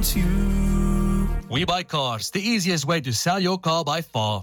wants you. We Buy Cars, the easiest way to sell your car by far.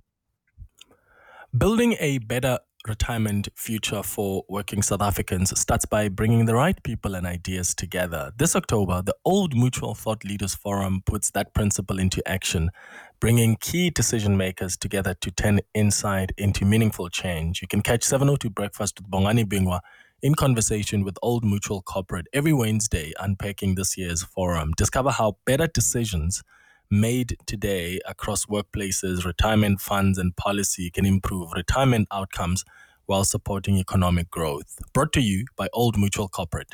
Building a better retirement future for working South Africans starts by bringing the right people and ideas together. This October, the Old Mutual Thought Leaders Forum puts that principle into action, bringing key decision makers together to turn insight into meaningful change. You can catch 702 Breakfast with Bongani Bingwa in conversation with Old Mutual Corporate every Wednesday, unpacking this year's forum. Discover how better decisions made today across workplaces, retirement funds, and policy can improve retirement outcomes while supporting economic growth. Brought to you by Old Mutual Corporate.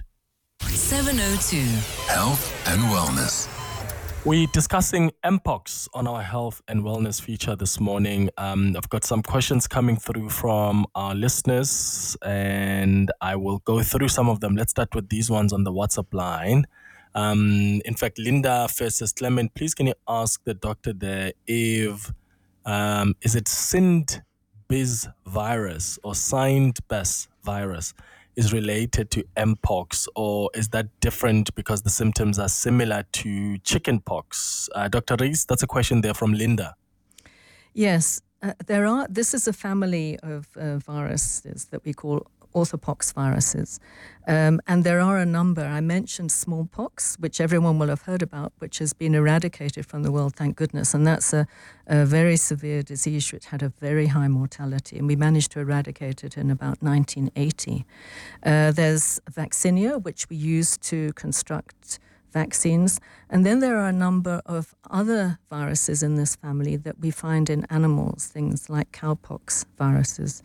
702 Health and Wellness. We're discussing Mpox on our health and wellness feature this morning. I've got some questions coming through from our listeners, and I will go through some of them. Let's start with these ones on the WhatsApp line. In fact, Linda first says, Clement, please can you ask the doctor there if, is it SIND-BIS virus or SIND-BIS virus is related to Mpox, or is that different because the symptoms are similar to chickenpox? Dr. Rees, that's a question there from Linda. Yes, this is a family of viruses that we call orthopox viruses. And there are a number. I mentioned smallpox, which everyone will have heard about, which has been eradicated from the world, thank goodness. And that's a very severe disease which had a very high mortality. And we managed to eradicate it in about 1980. There's vaccinia, which we use to construct vaccines. And then there are a number of other viruses in this family that we find in animals, things like cowpox viruses.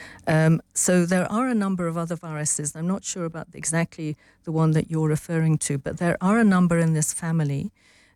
So there are a number of other viruses. I'm not sure about exactly the one that you're referring to, but there are a number in this family.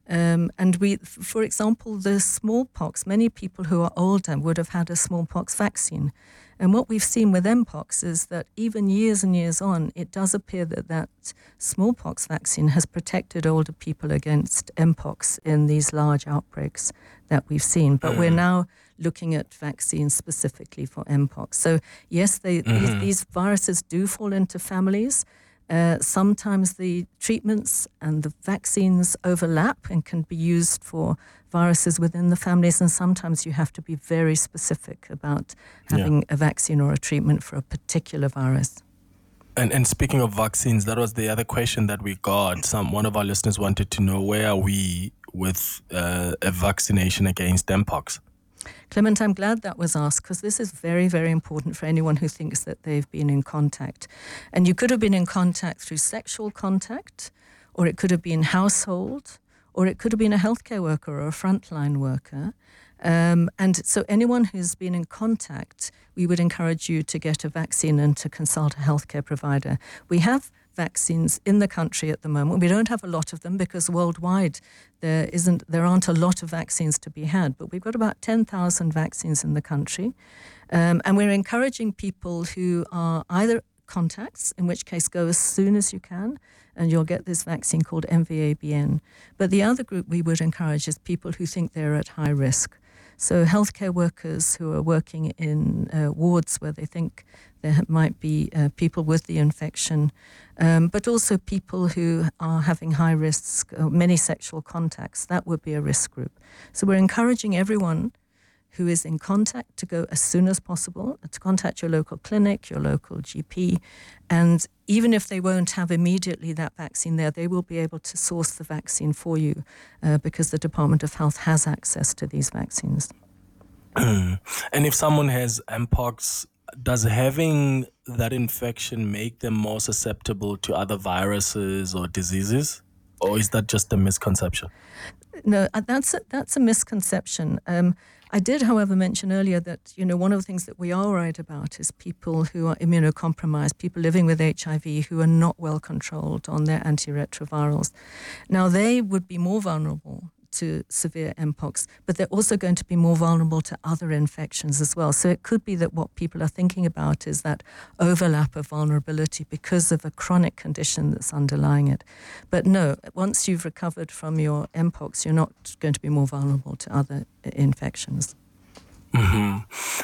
And we, for example, the smallpox, many people who are older would have had a smallpox vaccine. And what we've seen with Mpox is that even years and years on, it does appear that smallpox vaccine has protected older people against Mpox in these large outbreaks that we've seen. But we're now looking at vaccines specifically for Mpox. So yes, these viruses do fall into families. Sometimes the treatments and the vaccines overlap and can be used for viruses within the families, and sometimes you have to be very specific about having a vaccine or a treatment for a particular virus. And speaking of vaccines, that was the other question that we got. One of our listeners wanted to know, where are we with a vaccination against Mpox? Clement, I'm glad that was asked, because this is very, very important for anyone who thinks that they've been in contact. And you could have been in contact through sexual contact, or it could have been household, or it could have been a healthcare worker or a frontline worker. And so anyone who's been in contact, we would encourage you to get a vaccine and to consult a healthcare provider. We have vaccines in the country at the moment. We don't have a lot of them because worldwide there aren't a lot of vaccines to be had, but we've got about 10,000 vaccines in the country. And we're encouraging people who are either contacts, in which case go as soon as you can, and you'll get this vaccine called MVABN. But the other group we would encourage is people who think they're at high risk. So healthcare workers who are working in wards where they think there might be people with the infection, but also people who are having high risk, many sexual contacts. That would be a risk group. So we're encouraging everyone who is in contact to go as soon as possible, to contact your local clinic, your local GP, and even if they won't have immediately that vaccine there, they will be able to source the vaccine for you because the Department of Health has access to these vaccines. And if someone has Mpox, does having that infection make them more susceptible to other viruses or diseases? Or is that just a misconception? No, that's a misconception. I did, however, mention earlier that, one of the things that we are worried about is people who are immunocompromised, people living with HIV who are not well controlled on their antiretrovirals. Now, they would be more vulnerable to severe Mpox, but they're also going to be more vulnerable to other infections as well. So it could be that what people are thinking about is that overlap of vulnerability because of a chronic condition that's underlying it. But no, once you've recovered from your Mpox, you're not going to be more vulnerable to other infections. Mm-hmm.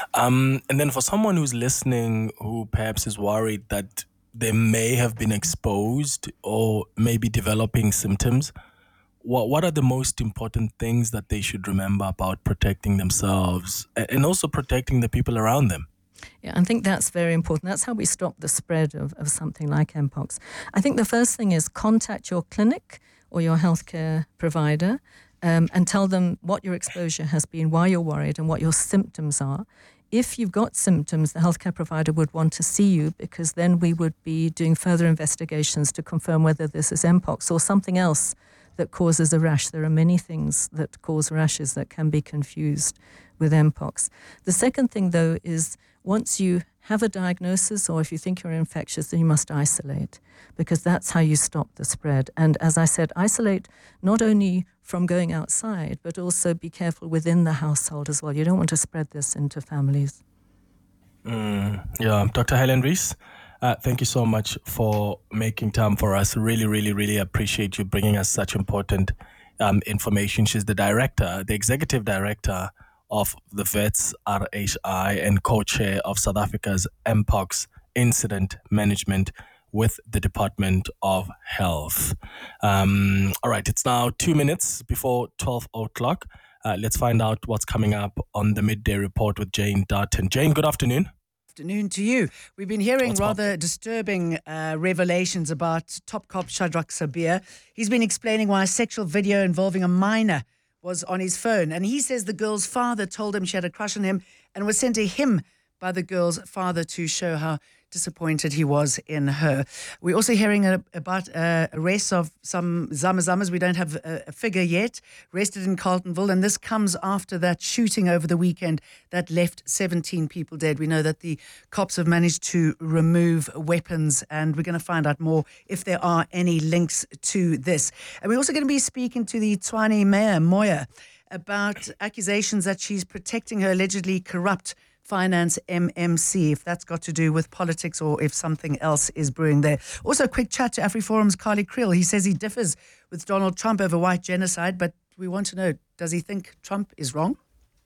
And then for someone who's listening who perhaps is worried that they may have been exposed or maybe developing symptoms, what are the most important things that they should remember about protecting themselves and also protecting the people around them? Yeah, I think that's very important. That's how we stop the spread of something like Mpox. I think the first thing is contact your clinic or your healthcare provider and tell them what your exposure has been, why you're worried, and what your symptoms are. If you've got symptoms, the healthcare provider would want to see you, because then we would be doing further investigations to confirm whether this is Mpox or something else that causes a rash. There are many things that cause rashes that can be confused with Mpox. The second thing, though, is once you have a diagnosis, or if you think you're infectious, then you must isolate, because that's how you stop the spread. And as I said, isolate not only from going outside, but also be careful within the household as well. You don't want to spread this into families. Yeah, Dr. Helen Rees, thank you so much for making time for us. Really, really, really appreciate you bringing us such important information. She's the executive director of the Vets RHI and co-chair of South Africa's Mpox Incident Management with the Department of Health. All right, it's now 2 minutes before 12 o'clock. Let's find out what's coming up on the Midday Report with Jane Dutton. Jane, good afternoon. Afternoon to you. We've been hearing rather disturbing revelations about top cop Shadrack Sibiya. He's been explaining why a sexual video involving a minor was on his phone, and he says the girl's father told him she had a crush on him and was sent to him by the girl's father to show how disappointed he was in her. We're also hearing about arrests of some Zamazamas. We don't have a figure yet, arrested in Carltonville, and this comes after that shooting over the weekend that left 17 people dead. We know that the cops have managed to remove weapons, and we're going to find out more if there are any links to this. And we're also going to be speaking to the Tshwane Mayor, Moya, about accusations that she's protecting her allegedly corrupt Finance MMC, if that's got to do with politics or if something else is brewing there. Also, a quick chat to AfriForum's Carly Creel. He says he differs with Donald Trump over white genocide, but we want to know, does he think Trump is wrong?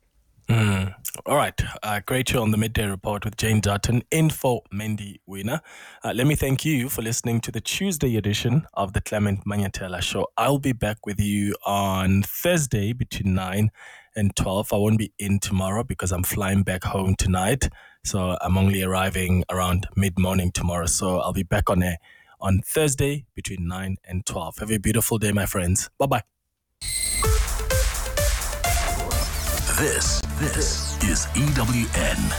All right. Great show on the Midday Report with Jane Dutton. Info Mendy Winner. Let me thank you for listening to the Tuesday edition of the Clement Manyatela Show. I'll be back with you on Thursday between 9 and 12. I won't be in tomorrow because I'm flying back home tonight. So I'm only arriving around mid-morning tomorrow. So I'll be back on air on Thursday between 9 and 12. Have a beautiful day, my friends. Bye-bye. This is EWN.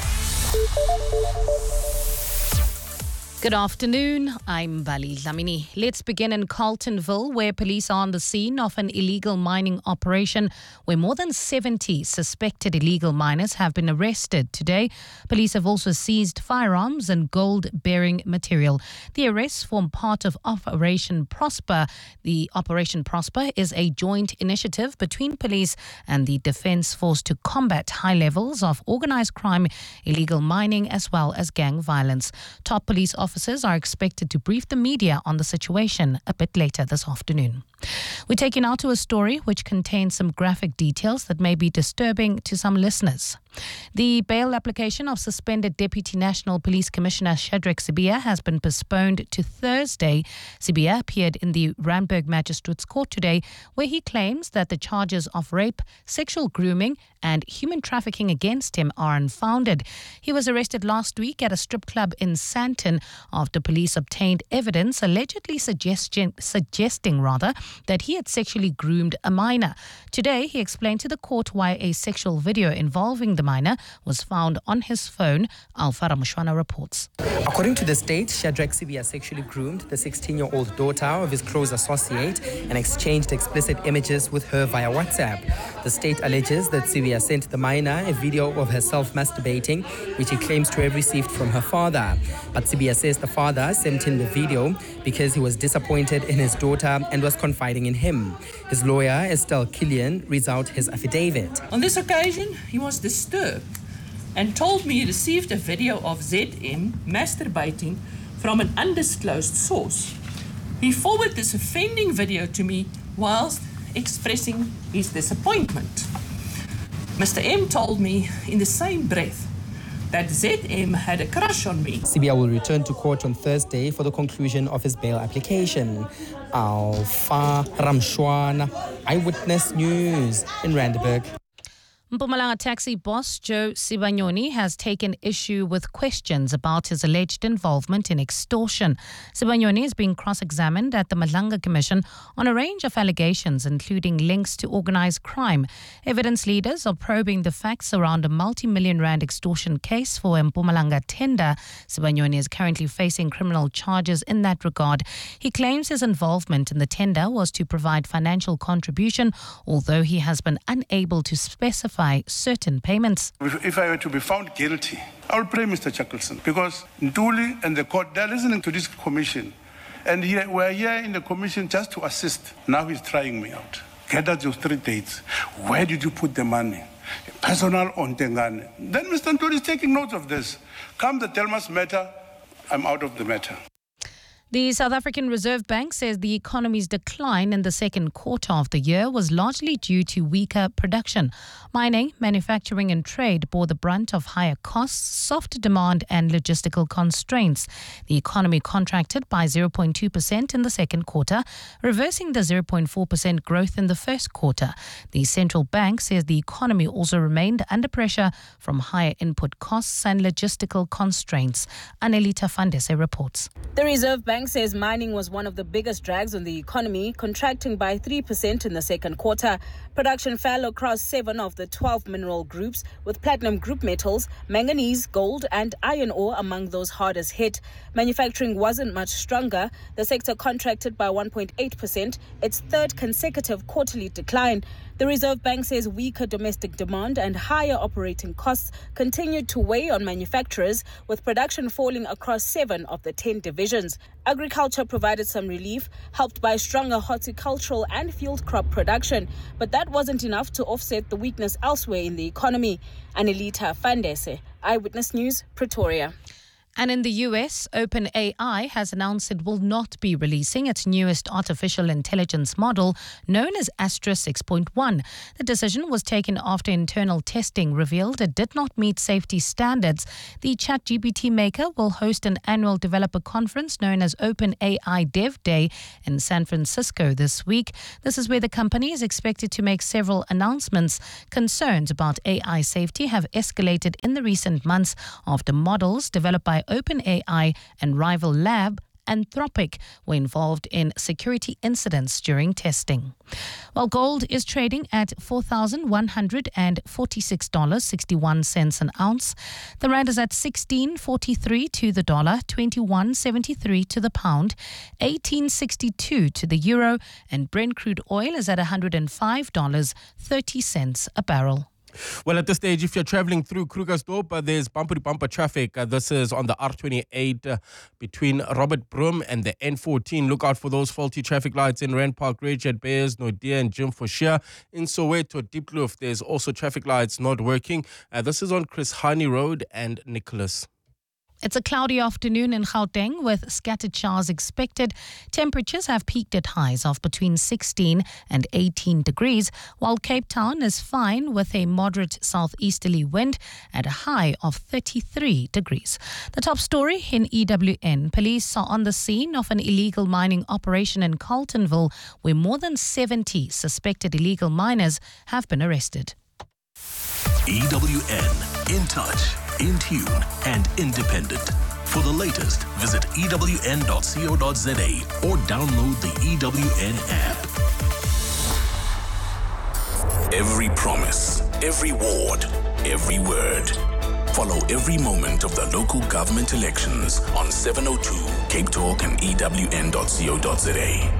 Good afternoon, I'm Bali Dlamini. Let's begin in Carltonville, where police are on the scene of an illegal mining operation where more than 70 suspected illegal miners have been arrested today. Police have also seized firearms and gold-bearing material. The arrests form part of Operation Prosper. The Operation Prosper is a joint initiative between police and the Defence Force to combat high levels of organised crime, illegal mining, as well as gang violence. Top police officers are expected to brief the media on the situation a bit later this afternoon. We take you now to a story which contains some graphic details that may be disturbing to some listeners. The bail application of suspended Deputy National Police Commissioner Shadrack Sibiya has been postponed to Thursday. Sibiya appeared in the Randburg Magistrates Court today, where he claims that the charges of rape, sexual grooming and human trafficking against him are unfounded. He was arrested last week at a strip club in Sandton after police obtained evidence allegedly suggesting that he had sexually groomed a minor. Today, he explained to the court why a sexual video involving the minor was found on his phone. Alfara Mushwana reports. According to the state, Shadrack Sibiya sexually groomed the 16-year-old daughter of his close associate and exchanged explicit images with her via WhatsApp. The state alleges that Sibiya sent the minor a video of herself masturbating, which he claims to have received from her father. But Sibiya says the father sent him the video because he was disappointed in his daughter and was confiding in him. His lawyer, Estelle Killian, reads out his affidavit. On this occasion, he was disturbed and told me he received a video of ZM masturbating from an undisclosed source. He forwarded this offending video to me whilst expressing his disappointment. Mr. M told me in the same breath that ZM had a crush on me. Sibiya will return to court on Thursday for the conclusion of his bail application. Alpha Ramshwana, Eyewitness News in Randburg. Mpumalanga taxi boss Joe Sibanyoni has taken issue with questions about his alleged involvement in extortion. Sibanyoni is being cross-examined at the Malanga Commission on a range of allegations, including links to organised crime. Evidence leaders are probing the facts around a multi-million rand extortion case for Mpumalanga tender. Sibanyoni is currently facing criminal charges in that regard. He claims his involvement in the tender was to provide financial contribution, although he has been unable to specify certain payments. If I were to be found guilty, I will pray Mr. Shackleton, because Ntuli and the court, they're listening to this commission. And we're here in the commission just to assist. Now he's trying me out. Get us your 3 dates. Where did you put the money? Personal on Tengane. Then Mr. Ntuli is taking note of this. Come the Telmas matter, I'm out of the matter. The South African Reserve Bank says the economy's decline in the second quarter of the year was largely due to weaker production. Mining, manufacturing and trade bore the brunt of higher costs, soft demand and logistical constraints. The economy contracted by 0.2% in the second quarter, reversing the 0.4% growth in the first quarter. The central bank says the economy also remained under pressure from higher input costs and logistical constraints. Anelita Fandese reports. The Reserve Bank says mining was one of the biggest drags on the economy, contracting by 3% in the second quarter. Production fell across 7 of the 12 mineral groups, with platinum group metals, manganese, gold and iron ore among those hardest hit. Manufacturing wasn't much stronger. The sector contracted by 1.8%, its third consecutive quarterly decline. The Reserve Bank says weaker domestic demand and higher operating costs continued to weigh on manufacturers, with production falling across 7 of the 10 divisions. Agriculture provided some relief, helped by stronger horticultural and field crop production, but that wasn't enough to offset the weakness elsewhere in the economy. Anelita Fandese, Eyewitness News, Pretoria. And in the US, OpenAI has announced it will not be releasing its newest artificial intelligence model known as Astra 6.1. The decision was taken after internal testing revealed it did not meet safety standards. The ChatGPT maker will host an annual developer conference known as OpenAI Dev Day in San Francisco this week. This is where the company is expected to make several announcements. Concerns about AI safety have escalated in the recent months after models developed by OpenAI and rival lab Anthropic were involved in security incidents during testing. While gold is trading at $4,146.61 an ounce, the rand is at 16.43 to the dollar, 21.73 to the pound, 18.62 to the euro, and Brent crude oil is at $105.30 a barrel. Well, at this stage, if you're traveling through Krugersdorp, there's bumper-to-bumper traffic. This is on the R28 between Robert Broom and the N14. Look out for those faulty traffic lights in Rand Park Ridge at Bears, Nodia and Jim Forshire. In Soweto, Diepkloof, there's also traffic lights not working. This is on Chris Hani Road and Nicholas. It's a cloudy afternoon in Gauteng with scattered showers expected. Temperatures have peaked at highs of between 16 and 18 degrees, while Cape Town is fine with a moderate southeasterly wind at a high of 33 degrees. The top story in EWN. Police are on the scene of an illegal mining operation in Carltonville where more than 70 suspected illegal miners have been arrested. EWN, in touch, in tune and independent. For the latest, visit ewn.co.za or download the EWN app. Every promise, every ward, every word. Follow every moment of the local government elections on 702 Cape Talk and ewn.co.za.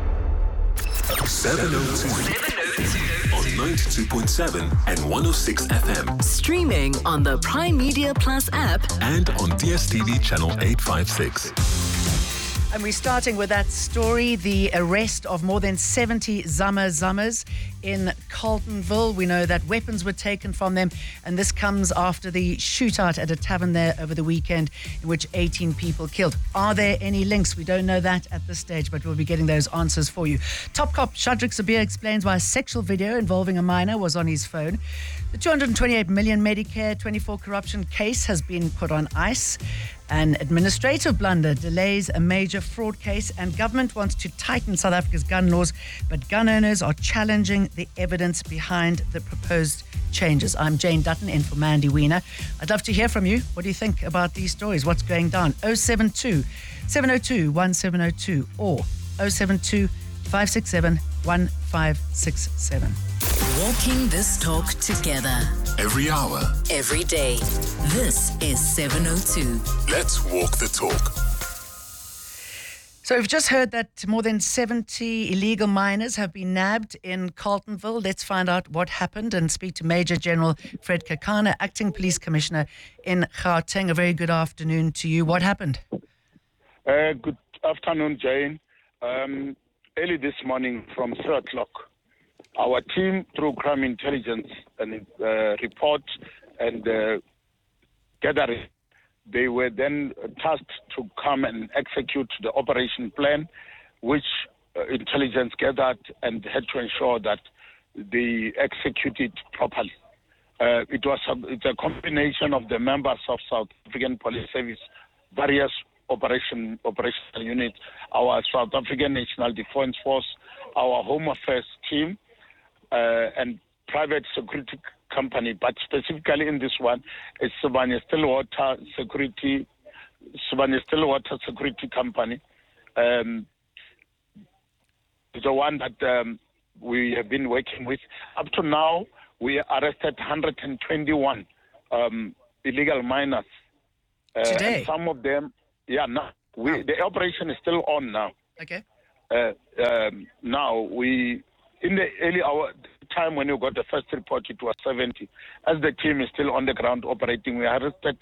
702 on 92.7 and 106 FM. Streaming on the Prime Media Plus app and on DSTV channel 856. And we're starting with that story, the arrest of more than 70 Zamas in Carltonville. We know that weapons were taken from them, and this comes after the shootout at a tavern there over the weekend in which 18 people killed. Are there any links? We don't know that at this stage, but we'll be getting those answers for you. Top cop Shadrack Sabir explains why a sexual video involving a minor was on his phone. The 228 million Medicare 24 corruption case has been put on ice. An administrative blunder delays a major fraud case, and government wants to tighten South Africa's gun laws, but gun owners are challenging the evidence behind the proposed changes. I'm Jane Dutton in for Mandy Wiener. I'd love to hear from you. What do you think about these stories? What's going down? 072 702 1702 or 072 567 1567. Walking this talk together. Every hour. Every day. This is 702. Let's walk the talk. So we've just heard that more than 70 illegal miners have been nabbed in Carltonville. Let's find out what happened and speak to Major General Fred Kakana, Acting Police Commissioner in Gauteng. A very good afternoon to you. What happened? Good afternoon, Jane. Early this morning from 3 o'clock, our team, through crime intelligence and report and gathering, they were then tasked to come and execute the operation plan, which intelligence gathered and had to ensure that they executed properly. It's a combination of the members of South African Police Service, various operational units, our South African National Defence Force, our Home Affairs team, and private security company, but specifically in this one, it's Sibanye Stillwater Security Company. It's the one that we have been working with. Up to now, we arrested 121 illegal miners. Today? And some of them, the operation is still on now. Okay. Now, in the early hour time when you got the first report, it was 70. As the team is still on the ground operating, we arrested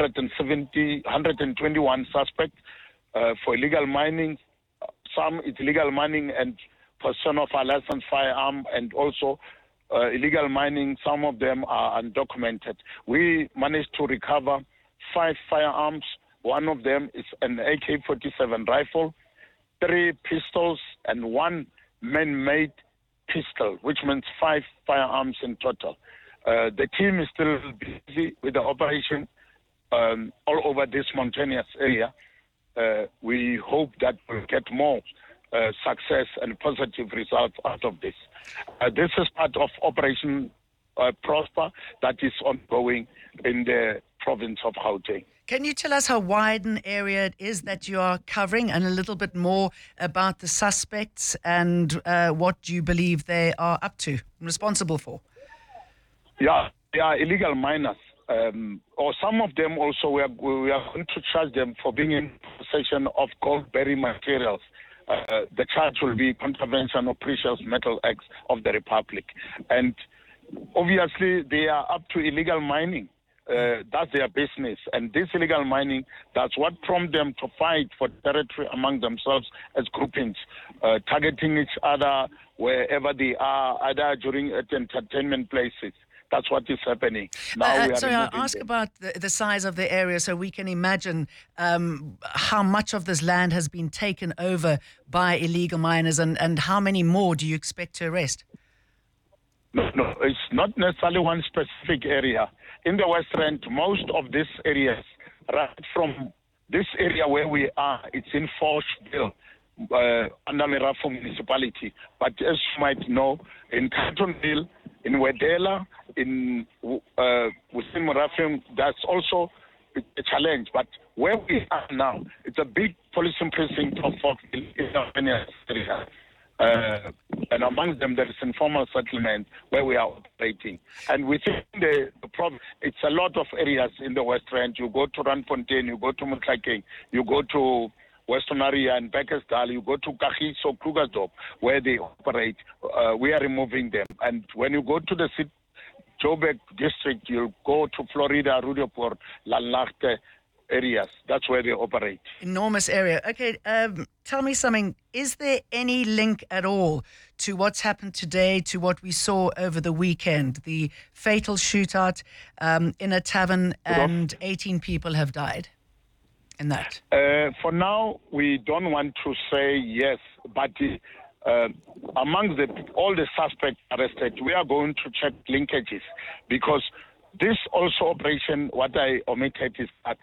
121 suspects for illegal mining. Some it's illegal mining and possession of a licensed firearm, and also illegal mining. Some of them are undocumented. We managed to recover 5 firearms. One of them is an AK-47 rifle, 3 pistols, and 1 man-made pistol, which means 5 firearms in total. The team is still busy with the operation all over this mountainous area. We hope that we'll get more success and positive results out of this. This is part of Operation Prosper that is ongoing in the province of Gauteng. Can you tell us how wide an area it is that you are covering, and a little bit more about the suspects and what you believe they are up to and responsible for? Yeah, they are illegal miners. Or some of them also, we are going to charge them for being in possession of gold-bearing materials. The charge will be contravention of Precious Metal Acts of the Republic. And obviously, they are up to illegal mining. That's their business. And this illegal mining, that's what prompts them to fight for territory among themselves as groupings, targeting each other wherever they are, either during entertainment places. That's what is happening. Now sorry, I'll ask about the size of the area so we can imagine how much of this land has been taken over by illegal miners, and how many more do you expect to arrest? No, it's not necessarily one specific area. In the West Rand, most of these areas, right from this area where we are, it's in Forshville, under Merafo municipality. But as you might know, in Carltonville, in Wedela, within Merafo, that's also a challenge. But where we are now, it's a big policing precinct of Forshville in the area. And among them, there is informal settlement where we are operating. And within the province, it's a lot of areas in the West Rand. You go to Randfontein, you go to Mutlaking, you go to Western Area and Bekkersdal, you go to Kagiso, Krugersdorp, where they operate. We are removing them. And when you go to the Joburg district, you'll go to Florida, Rudolport, Lalagte, areas. That's where they operate. Enormous area. Okay, tell me something. Is there any link at all to what's happened today, to what we saw over the weekend? The fatal shootout in a tavern, and 18 people have died in that. For now, we don't want to say yes, but among all the suspects arrested, we are going to check linkages, because this also operation, what I omitted is that.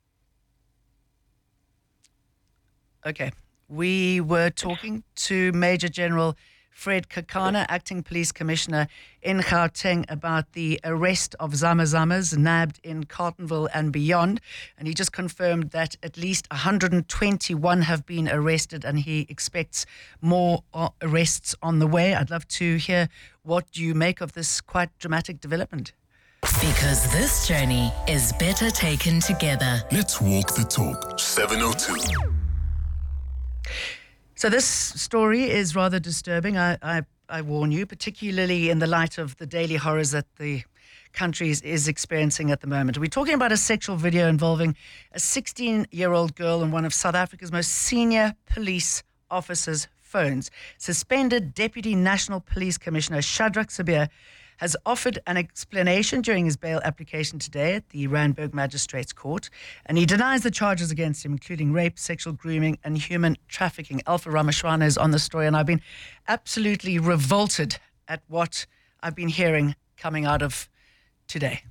Okay. We were talking to Major General Fred Kakana, Acting Police Commissioner in Gauteng, about the arrest of Zamazamas nabbed in Carletonville and beyond. And he just confirmed that at least 121 have been arrested, and he expects more arrests on the way. I'd love to hear what you make of this quite dramatic development. Because this journey is better taken together. Let's walk the talk. 702. So this story is rather disturbing, I warn you, particularly in the light of the daily horrors that the country is experiencing at the moment. We're talking about a sexual video involving a 16-year-old girl on one of South Africa's most senior police officers' phones. Suspended Deputy National Police Commissioner Shadrack Sibiya has offered an explanation during his bail application today at the Randburg Magistrates Court, and he denies the charges against him, including rape, sexual grooming and human trafficking. Alpha Ramashwana is on the story, and I've been absolutely revolted at what I've been hearing coming out of today.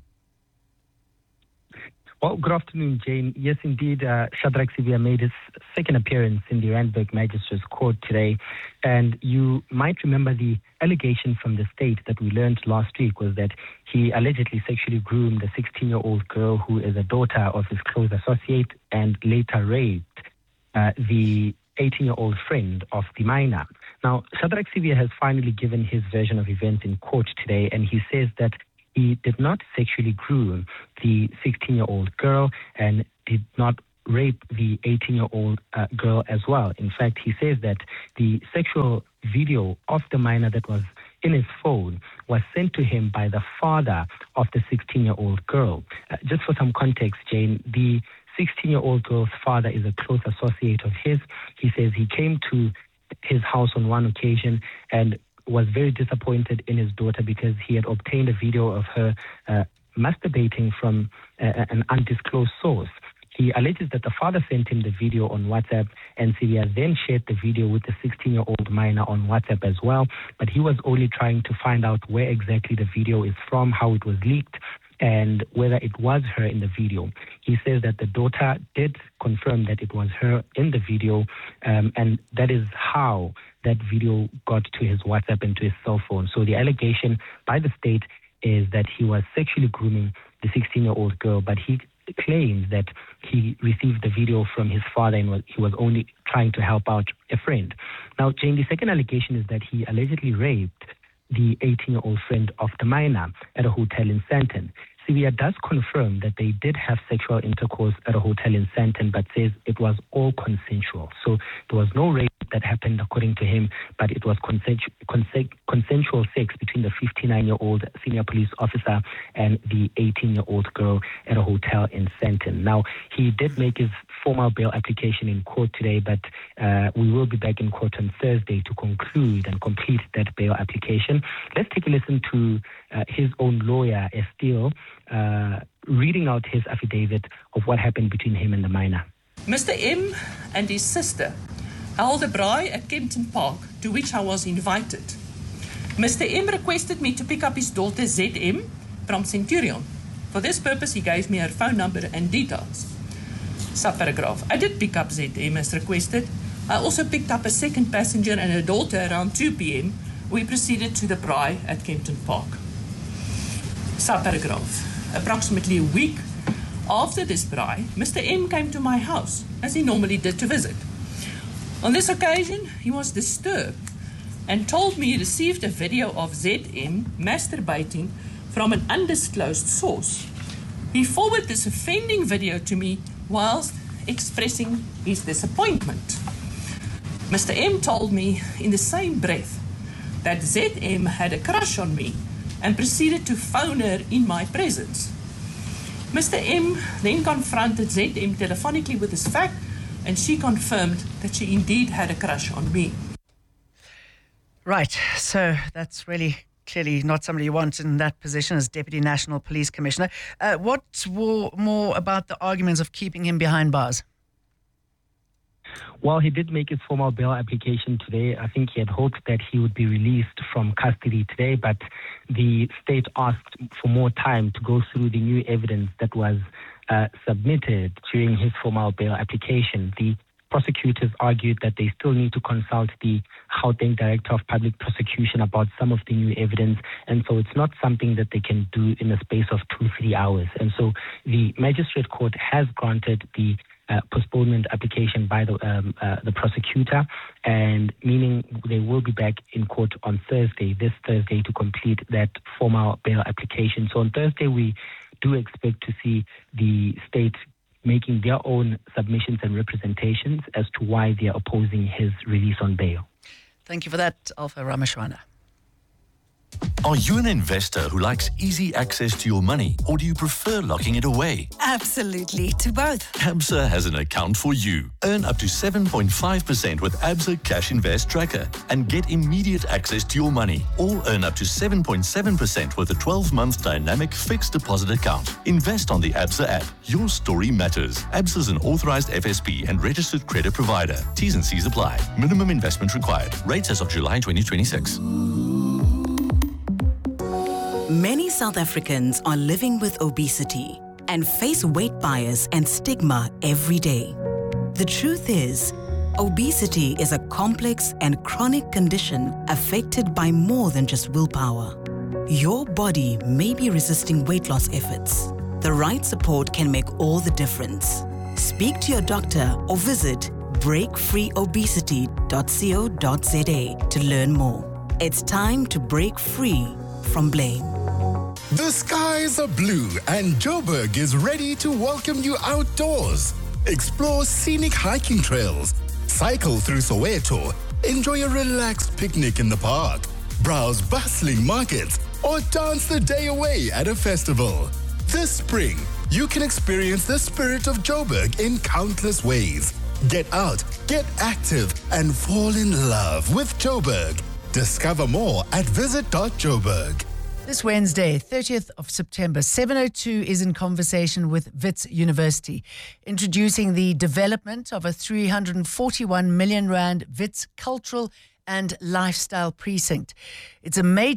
Well, good afternoon, Jane. Yes, indeed, Shadrack Sibiya made his second appearance in the Randburg Magistrates Court today. And you might remember the allegation from the state that we learned last week was that he allegedly sexually groomed a 16-year-old girl who is a daughter of his close associate, and later raped the 18-year-old friend of the minor. Now, Shadrack Sibiya has finally given his version of events in court today, and he says that he did not sexually groom the 16-year-old girl and did not rape the 18-year-old girl as well. In fact, he says that the sexual video of the minor that was in his phone was sent to him by the father of the 16-year-old girl. Just for some context, Jane, the 16-year-old girl's father is a close associate of his. He says he came to his house on one occasion and was very disappointed in his daughter because he had obtained a video of her masturbating from an undisclosed source. He alleges that the father sent him the video on WhatsApp, and Sibiya then shared the video with the 16-year-old minor on WhatsApp as well, but he was only trying to find out where exactly the video is from, how it was leaked, and whether it was her in the video. He says that the daughter did confirm that it was her in the video, and that is how that video got to his WhatsApp and to his cell phone. So the allegation by the state is that he was sexually grooming the 16-year-old girl, but he claims that he received the video from his father and he was only trying to help out a friend. Now, Jane, the second allegation is that he allegedly raped the 18-year-old friend of the minor at a hotel in Sandton. Sibiya does confirm that they did have sexual intercourse at a hotel in Sandton, but says it was all consensual. So there was no rape that happened according to him, but it was consensual sex between the 59-year-old senior police officer and the 18-year-old girl at a hotel in Sandton. Now, he did make his formal bail application in court today, but we will be back in court on Thursday to conclude and complete that bail application. Let's take a listen to his own lawyer, Estill, reading out his affidavit of what happened between him and the minor. Mr. M and his sister held a braai at Kempton Park, to which I was invited. Mr. M requested me to pick up his daughter ZM from Centurion. For this purpose, he gave me her phone number and details. Subparagraph. I did pick up ZM as requested. I also picked up a second passenger and her daughter around 2 p.m. We proceeded to the braai at Kempton Park. Subparagraph. Approximately a week after this braai, Mr. M came to my house, as he normally did, to visit. On this occasion, he was disturbed and told me he received a video of ZM masturbating from an undisclosed source. He forwarded this offending video to me whilst expressing his disappointment. Mr. M told me in the same breath that ZM had a crush on me and proceeded to phone her in my presence. Mr. M then confronted ZM telephonically with this fact, and she confirmed that she indeed had a crush on me. Right, so that's really clearly not somebody you want in that position as Deputy National Police Commissioner. What more about the arguments of keeping him behind bars? Well, he did make his formal bail application today. I think he had hoped that he would be released from custody today, but the state asked for more time to go through the new evidence that was submitted during his formal bail application. The prosecutors argued that they still need to consult the Gauteng Director of Public Prosecution about some of the new evidence, and so it's not something that they can do in the space of 2-3 hours. And so the magistrate court has granted the postponement application by the prosecutor, and meaning they will be back in court on this Thursday, to complete that formal bail application. So on Thursday, we do expect to see the state making their own submissions and representations as to why they are opposing his release on bail. Thank you for that, Alpha Rameshwana. Are you an investor who likes easy access to your money, or do you prefer locking it away? Absolutely, to both. Absa has an account for you. Earn up to 7.5% with Absa Cash Invest Tracker and get immediate access to your money, or earn up to 7.7% with a 12-month dynamic fixed deposit account. Invest on the Absa app. Your story matters. Absa is an authorized FSP and registered credit provider. T's and C's apply. Minimum investment required. Rates as of July 2026. Many South Africans are living with obesity and face weight bias and stigma every day. The truth is, obesity is a complex and chronic condition affected by more than just willpower. Your body may be resisting weight loss efforts. The right support can make all the difference. Speak to your doctor or visit breakfreeobesity.co.za to learn more. It's time to break free from blame. The skies are blue and Joburg is ready to welcome you outdoors. Explore scenic hiking trails, cycle through Soweto, enjoy a relaxed picnic in the park, browse bustling markets, or dance the day away at a festival. This spring, you can experience the spirit of Joburg in countless ways. Get out, get active, and fall in love with Joburg. Discover more at visit.joburg. This Wednesday, 30th of September, 702 is in conversation with Wits University, introducing the development of a 341 million rand Wits cultural and lifestyle precinct. It's a major